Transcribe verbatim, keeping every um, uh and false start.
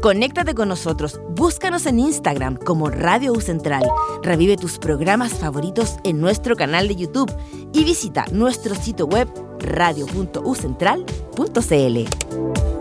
Conéctate con nosotros, búscanos en Instagram como Radio U Central, revive tus programas favoritos en nuestro canal de YouTube y visita nuestro sitio web radio punto u central punto c l.